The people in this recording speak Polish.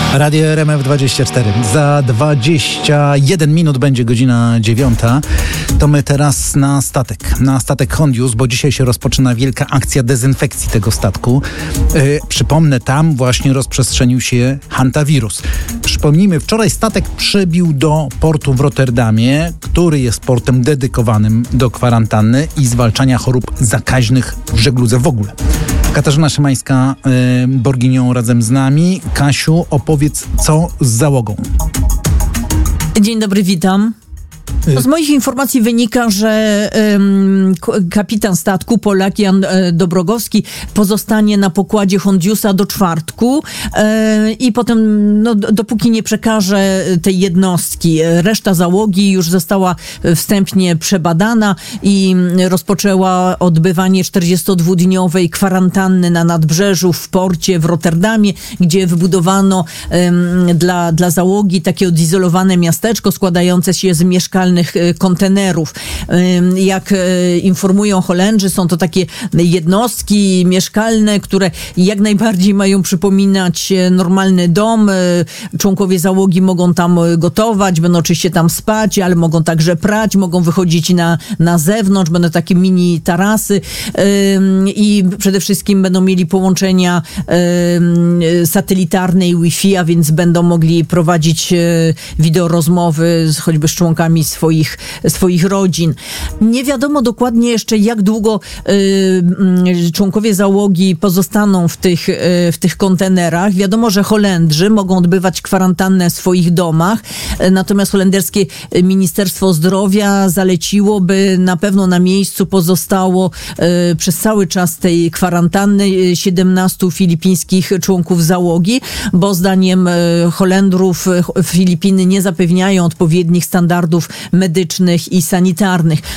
Radio RMF24. Za 21 minut będzie godzina 9. To my teraz na statek Hondius, bo dzisiaj się rozpoczyna wielka akcja dezynfekcji tego statku. Przypomnę, tam właśnie rozprzestrzenił się hantawirus. Przypomnijmy, wczoraj statek przybił do portu w Rotterdamie, który jest portem dedykowanym do kwarantanny i zwalczania chorób zakaźnych w żegludze w ogóle. Katarzyna Szymańska, Borginią razem z nami. Kasiu, opowiedz, co z załogą. Dzień dobry, witam. Z moich informacji wynika, że kapitan statku, Polak Jan Dobrogowski, pozostanie na pokładzie Hondiusa do czwartku i potem, dopóki nie przekaże tej jednostki. Reszta załogi już została wstępnie przebadana i rozpoczęła odbywanie 42-dniowej kwarantanny na nadbrzeżu w porcie w Rotterdamie, gdzie wybudowano dla załogi takie odizolowane miasteczko składające się z mieszkalnych kontenerów. Jak informują Holendrzy, są to takie jednostki mieszkalne, które jak najbardziej mają przypominać normalny dom. Członkowie załogi mogą tam gotować, będą oczywiście tam spać, ale mogą także prać, mogą wychodzić na zewnątrz, będą takie mini tarasy i przede wszystkim będą mieli połączenia satelitarne i Wi-Fi, a więc będą mogli prowadzić wideorozmowy choćby z członkami swoich rodzin. Nie wiadomo dokładnie jeszcze, jak długo członkowie załogi pozostaną w tych kontenerach. Wiadomo, że Holendrzy mogą odbywać kwarantannę w swoich domach, natomiast holenderskie Ministerstwo Zdrowia zaleciło, by na pewno na miejscu pozostało przez cały czas tej kwarantanny 17 filipińskich członków załogi, bo zdaniem Holendrów Filipiny nie zapewniają odpowiednich standardów medycznych i sanitarnych.